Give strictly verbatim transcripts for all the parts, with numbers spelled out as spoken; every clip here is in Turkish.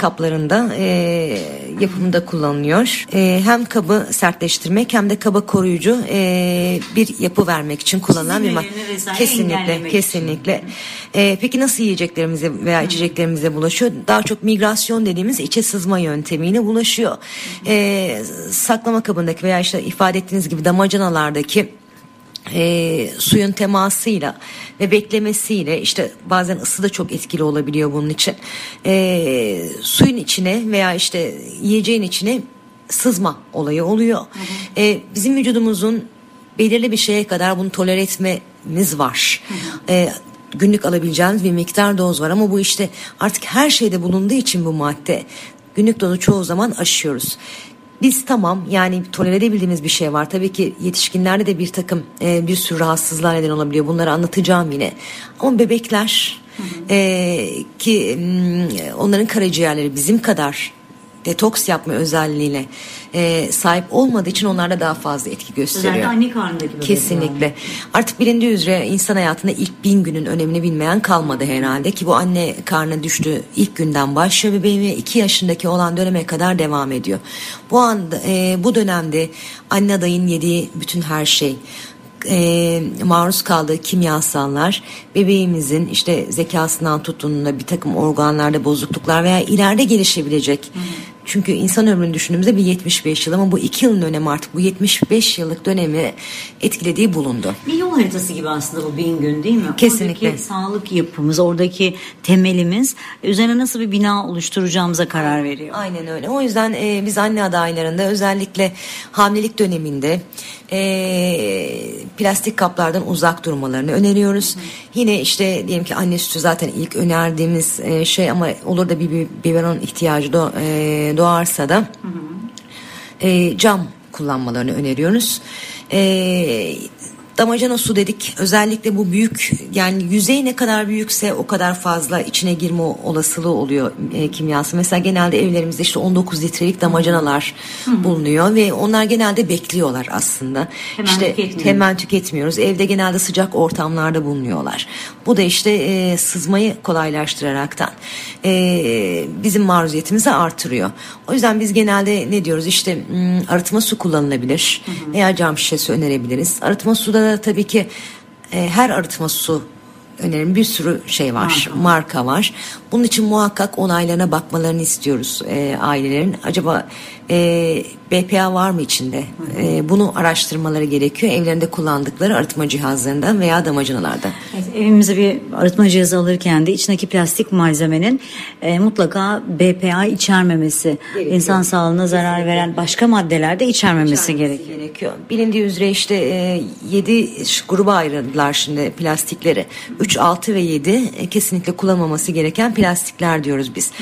kaplarında e, yapımında kullanılıyor. E, hem kabı sertleştirmek hem de kaba koruyucu e, bir yapı vermek için kullanılan bir madde. Kesinlikle, kesinlikle. E, peki nasıl yiyeceklerimize veya içeceklerimize bulaşıyor? Daha çok migrasyon dediğimiz içe sızma yöntemiyle bulaşıyor. E, saklama kabındaki veya işte ifade ettiğiniz gibi damacanalardaki E, suyun temasıyla ve beklemesiyle, işte bazen ısı da çok etkili olabiliyor bunun için, e, suyun içine veya işte yiyeceğin içine sızma olayı oluyor. Hı hı. E, bizim vücudumuzun belirli bir şeye kadar bunu tolere etmemiz var. Hı hı. E, günlük alabileceğimiz bir miktar doz var ama bu işte artık her şeyde bulunduğu için bu madde günlük dozu çoğu zaman aşıyoruz. Biz tamam, yani tolere edebildiğimiz bir şey var. Tabii ki yetişkinlerde de bir takım e, bir sürü rahatsızlığa neden olabiliyor. Bunları anlatacağım yine. Ama bebekler hı hı. E, ki onların karaciğerleri bizim kadar detoks yapma özelliğine e, sahip olmadığı için onlarda daha fazla etki gösteriyor. Özellikle anne karnındaki bebek. Kesinlikle. Yani. Artık bilindiği üzere insan hayatında ilk bin günün önemini bilmeyen kalmadı herhalde, ki bu anne karnına düştüğü ilk günden başlıyor bebeğin ve iki yaşındaki olan döneme kadar devam ediyor. Bu anda e, bu dönemde anne adayın yediği bütün her şey, E, maruz kaldığı kimyasallar bebeğimizin işte zekasından tuttuğunda bir takım organlarda bozukluklar veya ileride gelişebilecek. Hı. Çünkü insan ömrünü düşündüğümüzde bir yetmiş beş yıl, ama bu iki yılın önemi artık bu yetmiş beş yıllık dönemi etkilediği bulundu. Bir yol haritası gibi aslında bu bin gün, değil mi? Kesinlikle. Oradaki sağlık yapımız, oradaki temelimiz, üzerine nasıl bir bina oluşturacağımıza karar veriyor. Aynen öyle. O yüzden e, biz anne adaylarında özellikle hamilelik döneminde e, plastik kaplardan uzak durmalarını öneriyoruz. Hı. Yine işte diyelim ki anne sütü zaten ilk önerdiğimiz e, şey, ama olur da bir, bir biberon ihtiyacı da e, doğarsa da hı hı. E, cam kullanmalarını öneriyoruz. E, damacana su dedik. Özellikle bu büyük, yani yüzey ne kadar büyükse o kadar fazla içine girme olasılığı oluyor e, kimyası. Mesela genelde evlerimizde işte on dokuz litrelik damacanalar Hı-hı. bulunuyor ve onlar genelde bekliyorlar aslında. Hemen işte tüketmiyoruz. Hemen tüketmiyoruz. Evde genelde sıcak ortamlarda bulunuyorlar. Bu da işte e, sızmayı kolaylaştıraraktan e, bizim maruziyetimizi artırıyor. O yüzden biz genelde ne diyoruz, işte m, arıtma su kullanılabilir Hı-hı. veya cam şişesi önerebiliriz. Arıtma suda da tabii ki e, her arıtma su önerim, bir sürü şey var, marka, marka var. Bunun için muhakkak onaylarına bakmalarını istiyoruz e, ailelerin. Acaba e, B P A var mı içinde? E, bunu araştırmaları gerekiyor evlerinde kullandıkları arıtma cihazlarından veya damacanalarda. Evet, evimize bir arıtma cihazı alırken de içindeki plastik malzemenin e, mutlaka B P A içermemesi, gerekiyor. İnsan sağlığına zarar Kesinlikle. Veren başka maddeler de içermemesi, içermemesi gerekiyor. gerekiyor. Bilindiği üzere işte e, yedi gruba ayrıldılar şimdi plastikleri. üç, altı ve yedi e, kesinlikle kullanılmaması gereken plastikler diyoruz biz.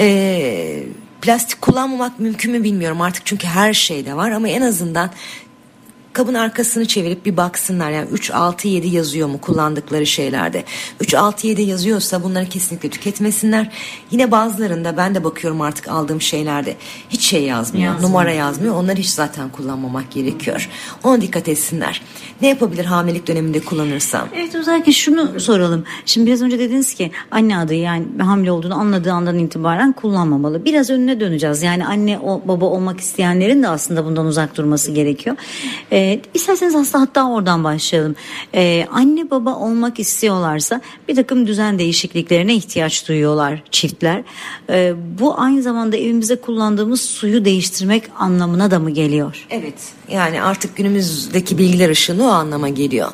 E, plastik kullanmamak mümkün mü bilmiyorum artık, çünkü her şeyde var, ama en azından kabın arkasını çevirip bir baksınlar. Yani üç, altı, yedi yazıyor mu kullandıkları şeylerde? üç, altı, yedi yazıyorsa bunları kesinlikle tüketmesinler. Yine bazılarında ben de bakıyorum artık aldığım şeylerde hiç şey yazmıyor. Yazmıyor. Numara yazmıyor. Onları hiç zaten kullanmamak gerekiyor. Ona dikkat etsinler. Ne yapabilir hamilelik döneminde kullanırsam? Evet, özellikle şunu soralım. Şimdi biraz önce dediniz ki anne adayı, yani hamile olduğunu anladığı andan itibaren kullanmamalı. Biraz önüne döneceğiz. Yani anne o baba olmak isteyenlerin de aslında bundan uzak durması gerekiyor. Ee, isterseniz aslında hatta oradan başlayalım. Ee, anne baba olmak istiyorlarsa bir takım düzen değişikliklerine ihtiyaç duyuyorlar çiftler. Ee, bu aynı zamanda evimizde kullandığımız suyu değiştirmek anlamına da mı geliyor? Evet. Yani artık günümüzdeki bilgiler ışığında o anlama geliyor.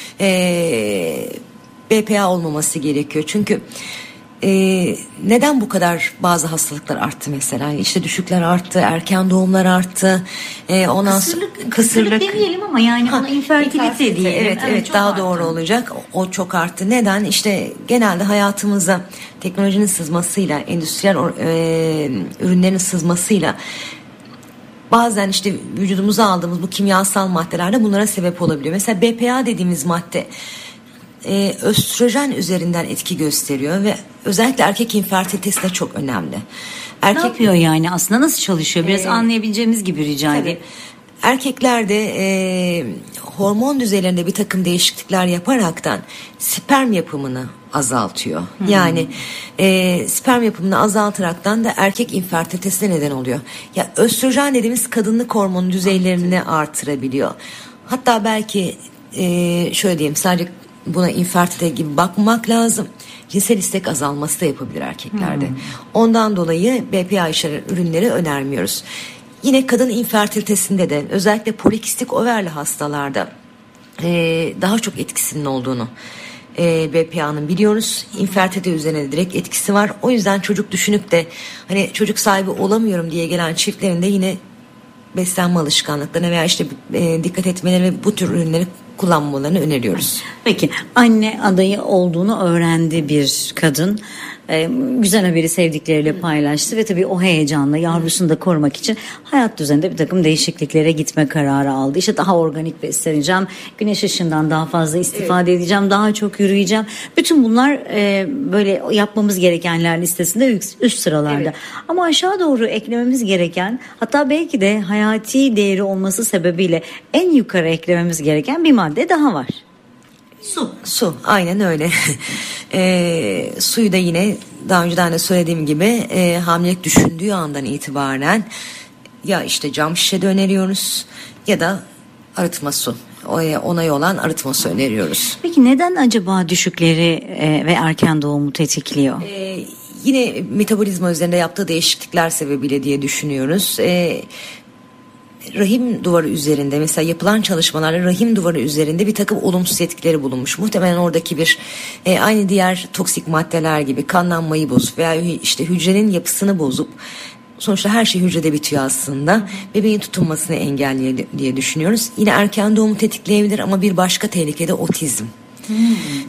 Ee, B P A olmaması gerekiyor. Çünkü Ee, neden bu kadar bazı hastalıklar arttı mesela? İşte düşükler arttı, erken doğumlar arttı. Ee, ondan kısırlık, kısırlık, kısırlık demeyelim ama yani ha, ona infertilite diyelim. Evet, evet, evet daha arttı. Doğru olacak. O çok arttı. Neden? İşte genelde hayatımıza teknolojinin sızmasıyla, endüstriyel e, ürünlerin sızmasıyla bazen işte vücudumuza aldığımız bu kimyasal maddeler bunlara sebep olabiliyor. Mesela B P A dediğimiz madde Ee, östrojen üzerinden etki gösteriyor ve özellikle erkek infertilitesinde çok önemli. Erkek, ne yapıyor yani aslında, nasıl çalışıyor? Biraz ee, anlayabileceğimiz gibi rica edeyim. erkeklerde e, hormon düzeylerinde bir takım değişiklikler yaparaktan sperm yapımını azaltıyor. Hmm. Yani e, sperm yapımını azaltaraktan da erkek infertilitesine neden oluyor. Ya östrojen dediğimiz kadınlık hormonu düzeylerini artırabiliyor. Hatta belki e, şöyle diyeyim, sadece buna infertilite gibi bakmamak lazım. Cinsel istek azalması da yapabilir erkeklerde. Hmm. Ondan dolayı B P A içeren ürünleri önermiyoruz. Yine kadın infertilitesinde de özellikle polikistik overli hastalarda e, daha çok etkisinin olduğunu e, B P A'nın biliyoruz. İnfertilite üzerine de direkt etkisi var. O yüzden çocuk düşünüp de hani çocuk sahibi olamıyorum diye gelen çiftlerin de yine beslenme alışkanlıklarına veya işte e, dikkat etmeleri ve bu tür ürünleri kullanmalarını öneriyoruz. Peki anne adayı olduğunu öğrendi bir kadın. Ee, güzel haberi sevdikleriyle paylaştı ve tabii o heyecanla yavrusunu da korumak için hayat düzeninde bir takım değişikliklere gitme kararı aldı. İşte daha organik besleneceğim, güneş ışığından daha fazla istifade evet. edeceğim, daha çok yürüyeceğim. Bütün bunlar e, böyle yapmamız gerekenler listesinde üst, üst sıralarda. Evet. Ama aşağı doğru eklememiz gereken, hatta belki de hayati değeri olması sebebiyle en yukarı eklememiz gereken bir madde daha var. Su. Su. Aynen öyle. e, suyu da yine daha önceden de söylediğim gibi e, hamilelik düşündüğü andan itibaren ya işte cam şişede öneriyoruz ya da arıtma su. Onay olan arıtma su öneriyoruz. Peki neden acaba düşükleri e, ve erken doğumu tetikliyor? E, yine metabolizma üzerinde yaptığı değişiklikler sebebiyle diye düşünüyoruz. E, rahim duvarı üzerinde mesela yapılan çalışmalarla rahim duvarı üzerinde bir takım olumsuz etkileri bulunmuş. Muhtemelen oradaki bir e, aynı diğer toksik maddeler gibi kanlanmayı bozup veya işte hücrenin yapısını bozup sonuçta her şey hücrede bitiyor aslında. Bebeğin tutunmasını engelliyor diye düşünüyoruz. Yine erken doğumu tetikleyebilir ama bir başka tehlike de otizm. Hmm.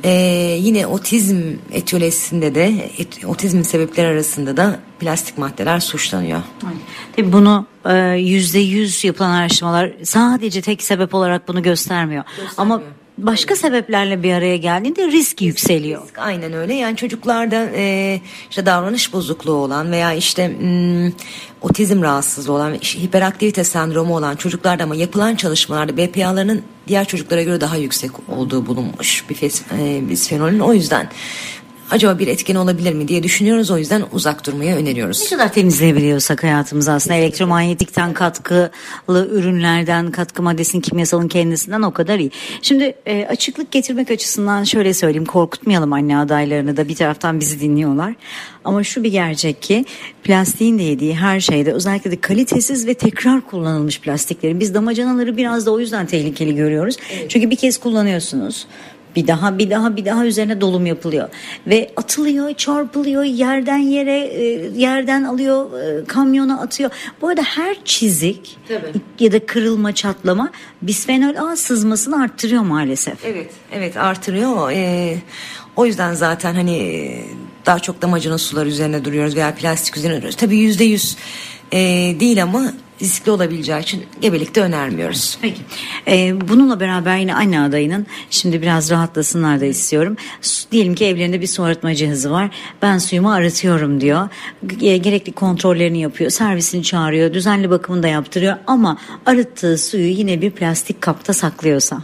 Ee, yine otizm etiyolojisinde de et, otizm sebepleri arasında da plastik maddeler suçlanıyor. Tabii bunu yüzde yüz yapılan araştırmalar sadece tek sebep olarak bunu göstermiyor. göstermiyor. Ama başka evet. sebeplerle bir araya geldiğinde risk, risk yükseliyor. Risk, aynen öyle. Yani çocuklarda e, işte davranış bozukluğu olan veya işte m, otizm rahatsızlığı olan, işte hiperaktivite sendromu olan çocuklarda ama yapılan çalışmalarda B P A'larının diğer çocuklara göre daha yüksek olduğu bulunmuş bir e, bisfenolün. O yüzden acaba bir etken olabilir mi diye düşünüyoruz. O yüzden uzak durmayı öneriyoruz. Ne kadar temizleyebiliyorsak hayatımızı aslında elektromanyetikten, katkılı ürünlerden, katkı maddesinin, kimyasalın kendisinden o kadar iyi. Şimdi e, açıklık getirmek açısından şöyle söyleyeyim, korkutmayalım anne adaylarını da, bir taraftan bizi dinliyorlar. Ama şu bir gerçek ki plastiğin de yediği her şeyde, özellikle de kalitesiz ve tekrar kullanılmış plastiklerin, biz damacanaları biraz da o yüzden tehlikeli görüyoruz. Evet. Çünkü bir kez kullanıyorsunuz. Bir daha bir daha bir daha üzerine dolum yapılıyor ve atılıyor, çarpılıyor, yerden yere, yerden alıyor, kamyona atıyor. Bu arada her çizik Tabii. ya da kırılma, çatlama bisfenol A sızmasını arttırıyor maalesef. Evet, evet artırıyor. Ee, o yüzden zaten hani daha çok damacana sular üzerine duruyoruz veya plastik üzerine duruyoruz. Tabii yüzde yüz e, değil ama riskli olabileceği için gebelikte önermiyoruz. Peki. Ee, bununla beraber yine anne adayının şimdi biraz rahatlasınlar da istiyorum. Diyelim ki evlerinde bir su arıtma cihazı var. Ben suyumu arıtıyorum diyor. Gerekli kontrollerini yapıyor. Servisini çağırıyor. Düzenli bakımını da yaptırıyor. Ama arıttığı suyu yine bir plastik kapta saklıyorsa.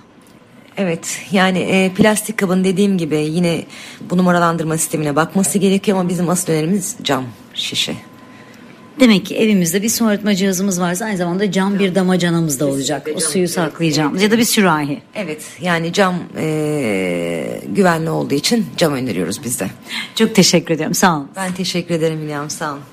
Evet, yani e, plastik kabın dediğim gibi yine bu numaralandırma sistemine bakması gerekiyor ama bizim asıl önerimiz cam şişe. Demek ki evimizde bir su arıtma cihazımız varsa aynı zamanda cam bir damacanamız da olacak. O suyu saklayacağımız ya da bir sürahi. Evet, yani cam e, güvenli olduğu için cam öneriyoruz biz de. Çok teşekkür ediyorum, sağ olun. Ben teşekkür ederim İlyam, sağ olun.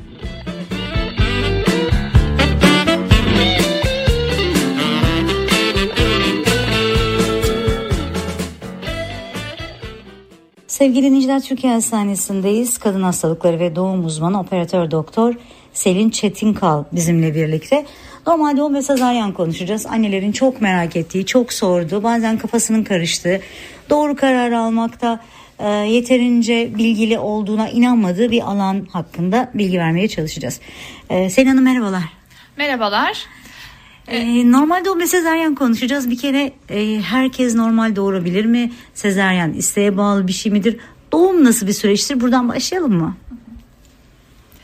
Sevgili dinleyiciler, Türkiye Hastanesi'ndeyiz. Kadın hastalıkları ve doğum uzmanı operatör doktor Selin Çetinkal bizimle birlikte. Normal doğum ve sezaryen konuşacağız. Annelerin çok merak ettiği, çok sorduğu, bazen kafasının karıştığı, doğru karar almakta e, yeterince bilgili olduğuna inanmadığı bir alan hakkında bilgi vermeye çalışacağız. E, Selin Hanım merhabalar. Merhabalar. Ee, normal doğum ve sezaryen konuşacağız. Bir kere e, herkes normal doğurabilir mi? Sezaryen isteğe bağlı bir şey midir? Doğum nasıl bir süreçtir? Buradan başlayalım mı?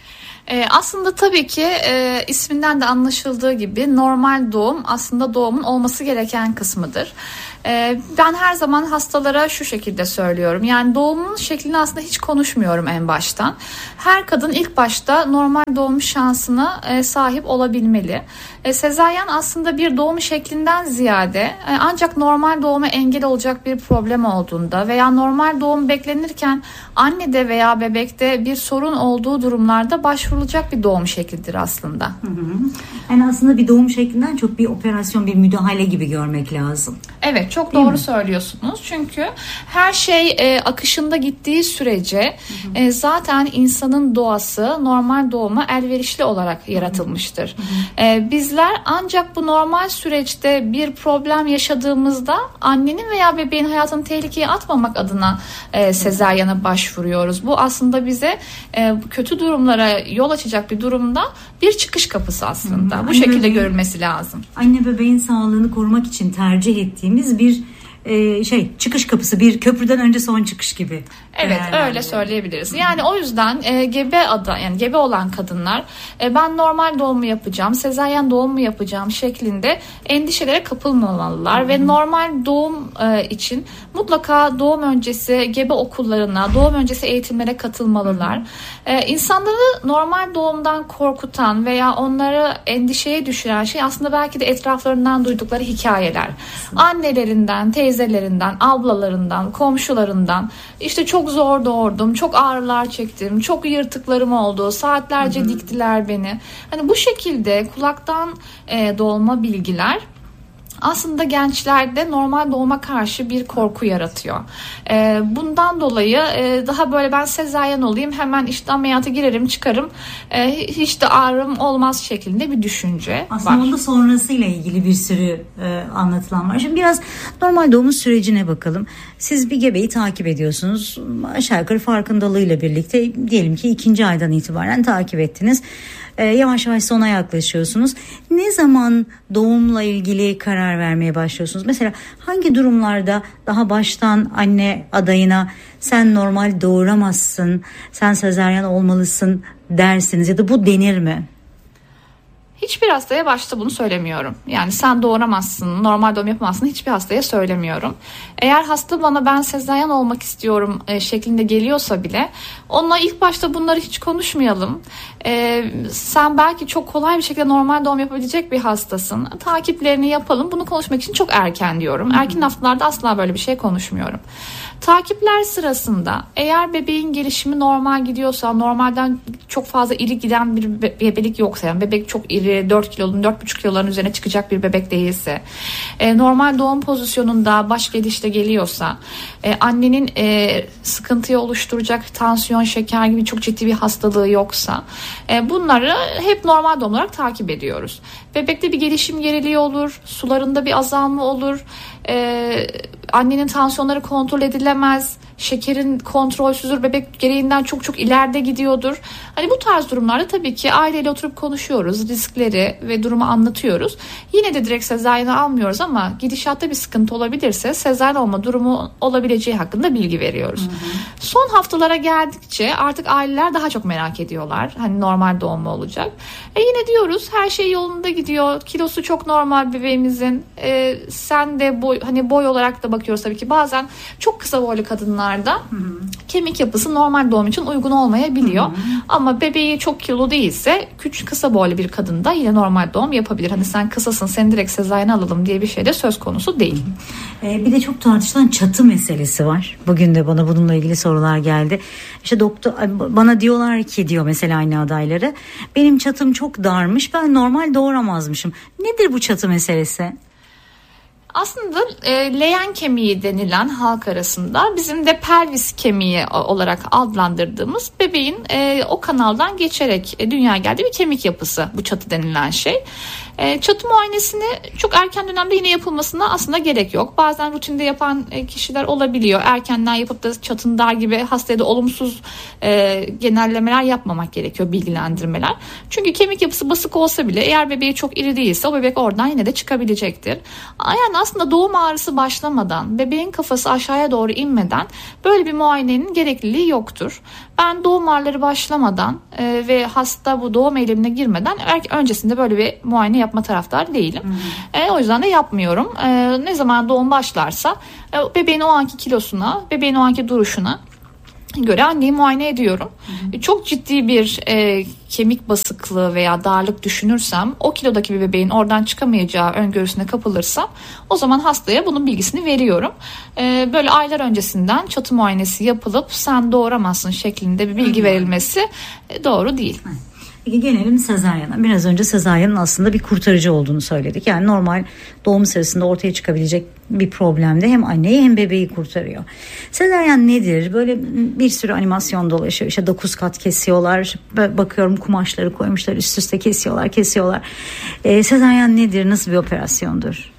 Ee, aslında tabii ki e, isminden de anlaşıldığı gibi normal doğum aslında doğumun olması gereken kısmıdır. Ee, ben her zaman hastalara şu şekilde söylüyorum. Yani doğumun şeklini aslında hiç konuşmuyorum en baştan. Her kadın ilk başta normal doğum şansına e, sahip olabilmeli. E, sezaryen aslında bir doğum şeklinden ziyade e, ancak normal doğuma engel olacak bir problem olduğunda veya normal doğum beklenirken annede veya bebekte bir sorun olduğu durumlarda başvurulacak bir doğum şeklidir aslında. Hı hı. Yani aslında bir doğum şeklinden çok bir operasyon, bir müdahale gibi görmek lazım. Evet, çok Değil doğru mi? söylüyorsunuz. Çünkü her şey e, akışında gittiği sürece hı hı. E, zaten insanın doğası normal doğuma elverişli olarak yaratılmıştır. Hı hı. E, bizler ancak bu normal süreçte bir problem yaşadığımızda annenin veya bebeğin hayatını tehlikeye atmamak adına e, sezaryene başvuruyoruz. Bu aslında bize e, kötü durumlara yol açacak bir durumda bir çıkış kapısı aslında. Hı hı. Bu Anne şekilde bebeğin, görülmesi lazım. Anne bebeğin sağlığını korumak için tercih ettiğimiz bir e, şey çıkış kapısı, bir köprüden önce son çıkış gibi. Evet, yani öyle söyleyebiliriz. Yani o yüzden e, gebe ada yani gebe olan kadınlar e, ben normal doğum mu yapacağım, sezaryen doğum mu yapacağım şeklinde endişelere kapılmamalılar. Hı-hı. Ve normal doğum e, için mutlaka doğum öncesi gebe okullarına, doğum öncesi eğitimlere katılmalılar. E, insanları normal doğumdan korkutan veya onları endişeye düşüren şey aslında belki de etraflarından duydukları hikayeler. Hı-hı. Annelerinden, teyzelerinden, ablalarından, komşularından işte çok zor doğurdum, çok ağrılar çektim, çok yırtıklarım oldu, saatlerce Hı-hı. diktiler beni. Hani bu şekilde kulaktan e, dolma bilgiler aslında gençlerde normal doğuma karşı bir korku yaratıyor. Ee, bundan dolayı e, daha böyle ben sezaryen olayım, hemen işte ameliyata girerim çıkarım, e, hiç de ağrım olmaz şeklinde bir düşünce aslında var. Aslında sonrasıyla ilgili bir sürü e, anlatılan var. Şimdi biraz normal doğum sürecine bakalım. Siz bir gebeyi takip ediyorsunuz. Aşağı yukarı farkındalığıyla birlikte diyelim ki ikinci aydan itibaren takip ettiniz. Ee, yavaş yavaş sona yaklaşıyorsunuz. Ne zaman doğumla ilgili karar vermeye başlıyorsunuz? Mesela hangi durumlarda daha baştan anne adayına sen normal doğuramazsın, sen sezaryen olmalısın dersiniz ya da bu denir mi? Hiçbir hastaya başta bunu söylemiyorum. Yani sen doğuramazsın, normal doğum yapamazsın, hiçbir hastaya söylemiyorum. Eğer hasta bana ben sezaryen olmak istiyorum e, şeklinde geliyorsa bile onunla ilk başta bunları hiç konuşmayalım. E, sen belki çok kolay bir şekilde normal doğum yapabilecek bir hastasın. Takiplerini yapalım. Bunu konuşmak için çok erken diyorum. Hmm. Erken haftalarda asla böyle bir şey konuşmuyorum. Takipler sırasında eğer bebeğin gelişimi normal gidiyorsa, normalden çok fazla iri giden bir bebelik yoksa, yani bebek çok iri, dört kilonun dört buçuk kiloların üzerine çıkacak bir bebek değilse, e, normal doğum pozisyonunda baş gelişte geliyorsa, e, annenin e, sıkıntıyı oluşturacak tansiyon, şeker gibi çok ciddi bir hastalığı yoksa, e, bunları hep normal doğum olarak takip ediyoruz. Bebekte bir gelişim geriliği olur, sularında bir azalma olur, e, annenin tansiyonları kontrol edilemez, şekerin kontrolsüzdür, bebek gereğinden çok çok ileride gidiyordur. Hani bu tarz durumlarda tabii ki aileyle oturup konuşuyoruz, riskleri ve durumu anlatıyoruz. Yine de direkt sezaryeni almıyoruz ama gidişatta bir sıkıntı olabilirse sezaryen olma durumu olabileceği hakkında bilgi veriyoruz. Hı hı. Son haftalara geldikçe artık aileler daha çok merak ediyorlar. Hani normal doğum mu olacak? E yine diyoruz her şey yolunda gidiyor. Kilosu çok normal bebeğimizin. E, sen de boy, hani boy olarak da bakıyoruz tabii ki. Bazen çok kısa boylu kadınlar da hı-hı. kemik yapısı normal doğum için uygun olmayabiliyor. Hı-hı. Ama bebeği çok kilolu değilse küçük kısa boylu bir kadın da yine normal doğum yapabilir. Hani sen kısasın, seni direkt sezaryen alalım diye bir şey de söz konusu değil. Ee, bir de çok tartışılan çatı meselesi var. Bugün de bana bununla ilgili sorular geldi. İşte doktor bana diyorlar ki diyor mesela anne adayları, benim çatım çok darmış, ben normal doğuramazmışım. Nedir bu çatı meselesi? Aslında e, leğen kemiği denilen halk arasında bizim de pelvis kemiği olarak adlandırdığımız bebeğin e, o kanaldan geçerek e, dünyaya geldiği bir kemik yapısı bu çatı denilen şey. E, çatı muayenesini çok erken dönemde yine yapılmasına aslında gerek yok. Bazen rutinde yapan e, kişiler olabiliyor. Erkenden yapıp da çatın dar gibi hastaya da olumsuz e, genellemeler yapmamak gerekiyor, bilgilendirmeler. Çünkü kemik yapısı basık olsa bile eğer bebeği çok iri değilse o bebek oradan yine de çıkabilecektir. Yani aslında doğum ağrısı başlamadan, bebeğin kafası aşağıya doğru inmeden böyle bir muayenenin gerekliliği yoktur. Ben doğum ağrıları başlamadan e, ve hasta bu doğum eylemine girmeden öncesinde böyle bir muayene yapma taraftarı değilim. E, o yüzden de yapmıyorum. E, ne zaman doğum başlarsa e, bebeğin o anki kilosuna, bebeğin o anki duruşuna göre anneyi muayene ediyorum. Hı hı. Çok ciddi bir e, kemik basıklığı veya darlık düşünürsem, o kilodaki bir bebeğin oradan çıkamayacağı öngörüsüne kapılırsam, o zaman hastaya bunun bilgisini veriyorum. E, böyle aylar öncesinden çatı muayenesi yapılıp sen doğuramazsın şeklinde bir bilgi hı hı. verilmesi e, doğru değil. Hı. Peki gelelim sezaryana. Biraz önce sezaryanın aslında bir kurtarıcı olduğunu söyledik. Yani normal doğum sırasında ortaya çıkabilecek bir problemde hem anneyi hem bebeği kurtarıyor. Sezaryen nedir? Böyle bir sürü animasyon dolaşıyor. İşte dokuz kat kesiyorlar. Bakıyorum kumaşları koymuşlar, üst üste kesiyorlar, kesiyorlar. Ee, sezaryen nedir? Nasıl bir operasyondur?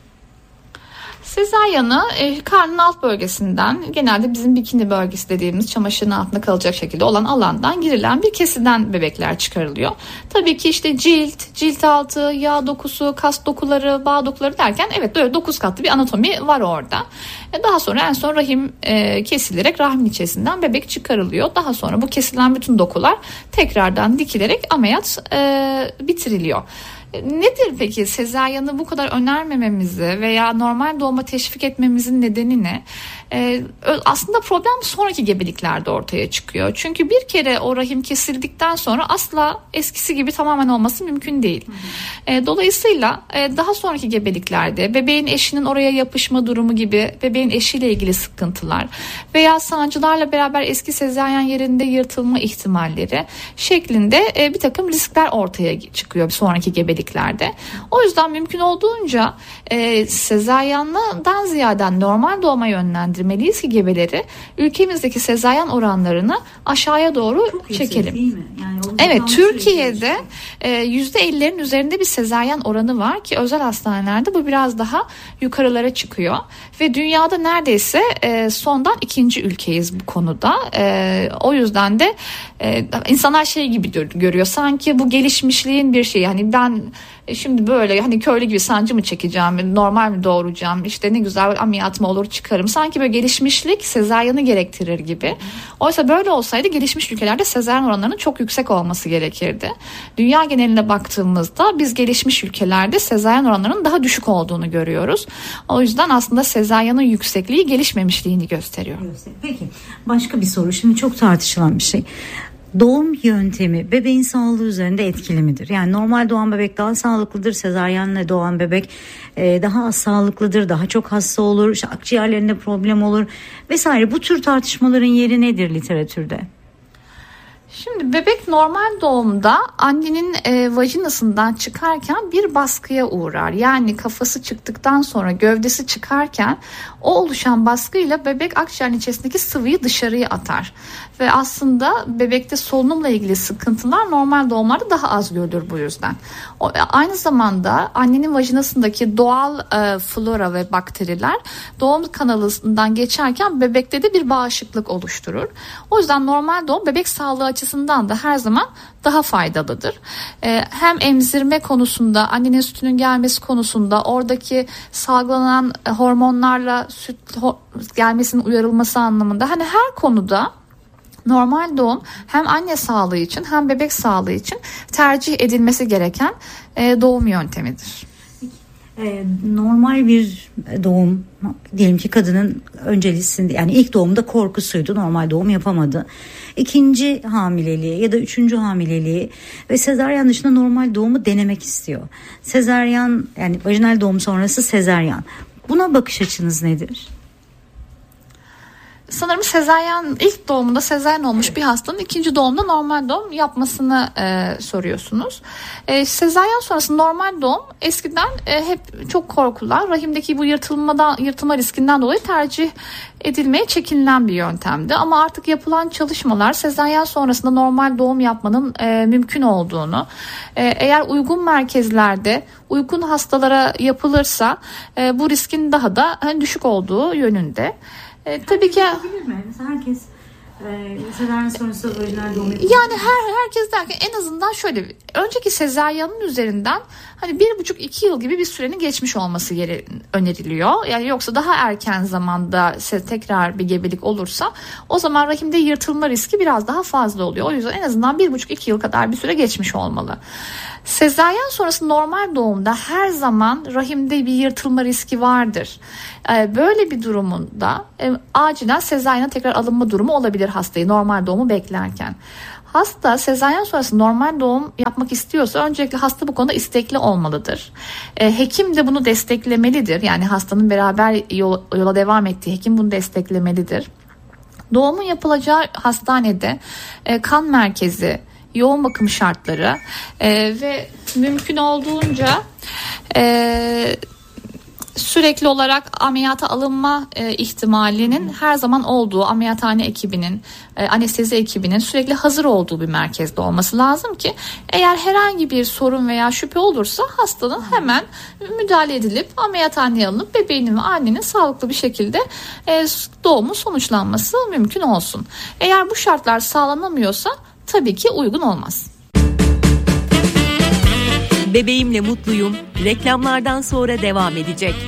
Sezaryanı e, karnın alt bölgesinden, genelde bizim bikini bölgesi dediğimiz çamaşırın altında kalacak şekilde olan alandan girilen bir kesiden bebekler çıkarılıyor. Tabii ki işte cilt, cilt altı, yağ dokusu, kas dokuları, bağ dokuları derken evet böyle dokuz katlı bir anatomi var orada. E, daha sonra en son rahim e, kesilerek rahmin içerisinden bebek çıkarılıyor. Daha sonra bu kesilen bütün dokular tekrardan dikilerek ameliyat e, bitiriliyor. Nedir peki sezaryanı bu kadar önermememizi veya normal doğuma teşvik etmemizin nedeni ne? Ee, aslında problem sonraki gebeliklerde ortaya çıkıyor. Çünkü bir kere o rahim kesildikten sonra asla eskisi gibi tamamen olması mümkün değil. Hı hı. Ee, dolayısıyla e, daha sonraki gebeliklerde bebeğin eşinin oraya yapışma durumu gibi, bebeğin eşiyle ilgili sıkıntılar veya sancılarla beraber eski sezaryen yerinde yırtılma ihtimalleri şeklinde e, bir takım riskler ortaya çıkıyor bir sonraki gebeliklerde. O yüzden mümkün olduğunca e, sezaryandan ziyade normal doğuma yönlendirmeliyiz ki gebeleri ülkemizdeki sezaryen oranlarını aşağıya doğru çok çekelim. Yüksek, değil mi? Yani evet, Türkiye'de e, yüzde ellilerin üzerinde bir sezaryen oranı var ki özel hastanelerde bu biraz daha yukarılara çıkıyor ve dünyada neredeyse e, sondan ikinci ülkeyiz bu konuda. E, o yüzden de e, insanlar şey gibi görüyor, sanki bu gelişmişliğin bir şeyi. Hani ben şimdi böyle hani köylü gibi sancı mı çekeceğim, normal mi doğuracağım, işte ne güzel ameliyat mı olur çıkarım. Sanki böyle gelişmişlik sezaryanı gerektirir gibi. Oysa böyle olsaydı gelişmiş ülkelerde sezaryen oranlarının çok yüksek olması gerekirdi. Dünya geneline baktığımızda biz gelişmiş ülkelerde sezaryen oranlarının daha düşük olduğunu görüyoruz. O yüzden aslında sezaryanın yüksekliği gelişmemişliğini gösteriyor. Peki başka bir soru, şimdi çok tartışılan bir şey. Doğum yöntemi bebeğin sağlığı üzerinde etkili midir? Yani normal doğan bebek daha sağlıklıdır, sezaryenle doğan bebek e, daha az sağlıklıdır, daha çok hasta olur, işte akciğerlerinde problem olur vesaire. Bu tür tartışmaların yeri nedir literatürde? Şimdi bebek normal doğumda annenin e, vajinasından çıkarken bir baskıya uğrar. Yani kafası çıktıktan sonra gövdesi çıkarken o oluşan baskıyla bebek akciğerin içerisindeki sıvıyı dışarıya atar. Ve aslında bebekte solunumla ilgili sıkıntılar normal doğumlarda daha az görülür bu yüzden. O, aynı zamanda annenin vajinasındaki doğal e, flora ve bakteriler doğum kanalından geçerken bebekte de bir bağışıklık oluşturur. O yüzden normal doğum bebek sağlığı açısından da her zaman daha faydalıdır. E, hem emzirme konusunda, annenin sütünün gelmesi konusunda, oradaki salgılanan hormonlarla süt gelmesinin uyarılması anlamında, hani her konuda normal doğum hem anne sağlığı için hem bebek sağlığı için tercih edilmesi gereken e, doğum yöntemidir. Normal bir doğum, diyelim ki kadının öncelisinde, yani ilk doğumda korkusuydu, normal doğum yapamadı. İkinci hamileliği ya da üçüncü hamileliği ve sezaryen dışında normal doğumu denemek istiyor. Sezaryen, yani vajinal doğum sonrası sezaryen. Buna bakış açınız nedir? sanırım sezaryen ilk doğumunda sezaryen olmuş bir hastanın ikinci doğumda normal doğum yapmasını e, soruyorsunuz. E, sezaryen sonrası normal doğum eskiden e, hep çok korkular, rahimdeki bu yırtılmadan yırtılma riskinden dolayı tercih edilmeye çekinilen bir yöntemdi. Ama artık yapılan çalışmalar sezaryen sonrasında normal doğum yapmanın e, mümkün olduğunu, e, eğer uygun merkezlerde uygun hastalara yapılırsa e, bu riskin daha da hani, düşük olduğu yönünde. E, tabii ki mesela herkes e, sezaryen sonrası vajinal doğum yapıyor. Yani her herkes derken en azından şöyle önceki sezaryenin üzerinden hani bir buçuk iki yıl gibi bir sürenin geçmiş olması gere- öneriliyor. Yani yoksa daha erken zamanda tekrar bir gebelik olursa o zaman rahimde yırtılma riski biraz daha fazla oluyor. O yüzden en azından bir buçuk iki yıl kadar bir süre geçmiş olmalı. Sezaryen sonrası normal doğumda her zaman rahimde bir yırtılma riski vardır. Böyle bir durumunda acilen sezaryene tekrar alınma durumu olabilir hastayı normal doğumu beklerken. Hasta sezaryen sonrası normal doğum yapmak istiyorsa öncelikle hasta bu konuda istekli olmalıdır. Hekim de bunu desteklemelidir. Yani hastanın beraber yola devam ettiği hekim bunu desteklemelidir. Doğumun yapılacağı hastanede kan merkezi, yoğun bakım şartları e, ve mümkün olduğunca e, sürekli olarak ameliyata alınma e, ihtimalinin her zaman olduğu, ameliyathane ekibinin, e, anestezi ekibinin sürekli hazır olduğu bir merkezde olması lazım ki eğer herhangi bir sorun veya şüphe olursa hastanın hemen müdahale edilip ameliyathaneye alınıp bebeğinin ve annenin sağlıklı bir şekilde e, doğumun sonuçlanması mümkün olsun. Eğer bu şartlar sağlanamıyorsa tabii ki uygun olmaz. Bebeğimle mutluyum. Reklamlardan sonra devam edecek.